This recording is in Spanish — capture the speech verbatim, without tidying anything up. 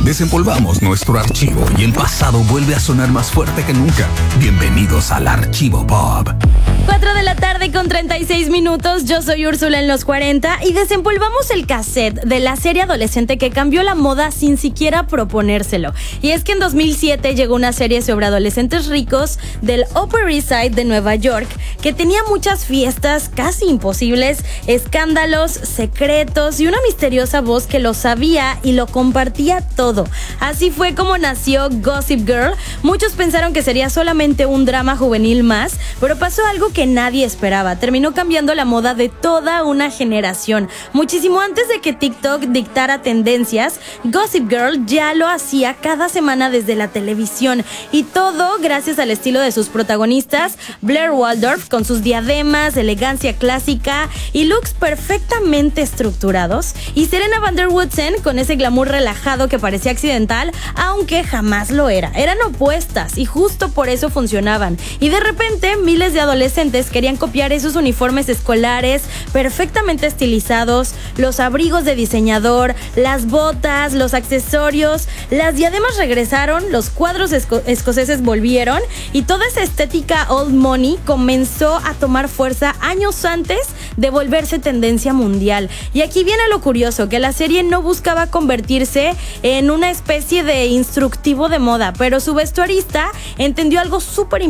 Desempolvamos nuestro archivo y el pasado vuelve a sonar más fuerte que nunca. Bienvenidos al Archivo Pop. cuatro de la tarde con treinta y seis minutos, yo soy Úrsula en los cuarenta y desempolvamos el cassette de la serie adolescente que cambió la moda sin siquiera proponérselo. Y es que en dos mil siete llegó una serie sobre adolescentes ricos del Upper East Side de Nueva York que tenía muchas fiestas casi imposibles, escándalos, secretos y una misteriosa voz que lo sabía y lo compartía todo. Así fue como nació Gossip Girl. Muchos pensaron que sería solamente un drama juvenil más, pero pasó algo que nadie esperaba. Terminó cambiando la moda de toda una generación. Muchísimo antes de que TikTok dictara tendencias, Gossip Girl ya lo hacía cada semana desde la televisión. Y todo gracias al estilo de sus protagonistas, Blair Waldorf con sus diademas, elegancia clásica y looks perfectamente estructurados, y Serena van der Woodsen con ese glamour relajado que parecía accidental, aunque jamás lo era. Eran opuestas y justo por eso funcionaban. Y de repente miles de adolescentes querían copiar esos uniformes escolares perfectamente estilizados, los abrigos de diseñador, las botas, los accesorios. Las diademas regresaron, los cuadros esco- escoceses volvieron y toda esa estética old money comenzó a tomar fuerza años antes de volverse tendencia mundial. Y aquí viene lo curioso, que la serie no buscaba convertirse en una especie de instructivo de moda, pero su vestuarista entendió algo súper importante